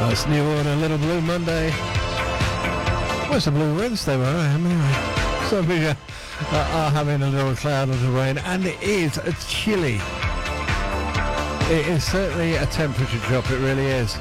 That's New Order, Little Blue Monday. Where's the Blue Wednesday where I am anyway? Some people are having a little cloud of rain, and it is chilly. It is certainly a temperature drop, it really is.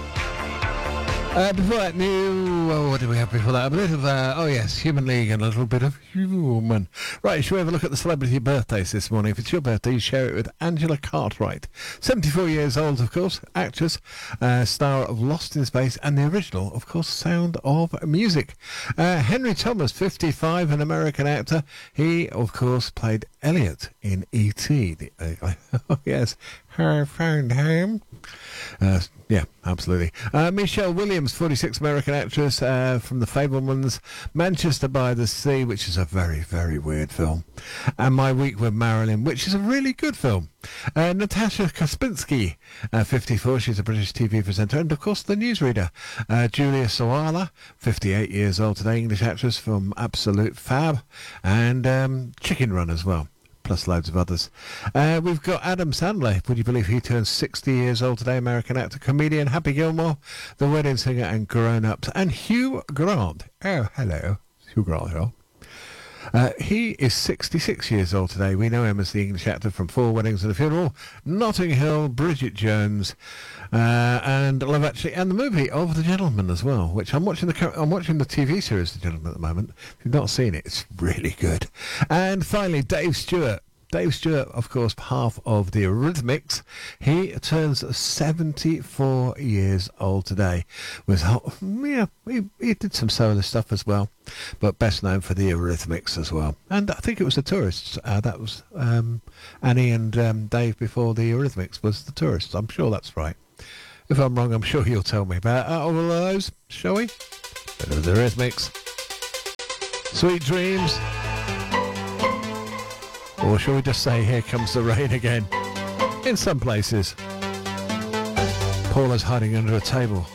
Before that, what did we have before that? A bit of, Human League and a little bit of Human. Right, shall we have a look at the celebrity birthdays this morning? If it's your birthday, you share it with Angela Cartwright. 74 years old, of course, actress, star of Lost in Space, and the original, of course, Sound of Music. Henry Thomas, 55, an American actor. He, of course, played Elliot in E.T. Yes, her found home. Yeah, absolutely. Michelle Williams, 46, American actress from The Fabelmans, Manchester by the Sea, which is a very, very weird film, and My Week with Marilyn, which is a really good film. Natasha Kospinski, 54, she's a British TV presenter, and of course the newsreader. Julia Sawala, 58 years old today, English actress from Absolute Fab, and Chicken Run as well, plus loads of others. We've got Adam Sandler. Would you believe he turns 60 years old today? American actor, comedian, Happy Gilmore, The Wedding Singer and Grown Ups. And Hugh Grant. Oh, hello. Hugh Grant here. He is 66 years old today. We know him as the English actor from Four Weddings and a Funeral, Notting Hill, Bridget Jones, and Love Actually, and the movie of The Gentleman as well, which I'm watching the TV series The Gentleman at the moment. If you've not seen it, it's really good. And finally, Dave Stewart. Dave Stewart, of course, half of the Eurythmics. He turns 74 years old today. He did some solo stuff as well, but best known for the Eurythmics as well. And I think it was the Tourists. That was Annie and Dave before the Eurythmics was the Tourists. I'm sure that's right. If I'm wrong, I'm sure you'll tell me. But all of those, shall we? The Eurythmics. Sweet Dreams. Or shall we just say, here comes the rain again? In some places. Paula's hiding under a table.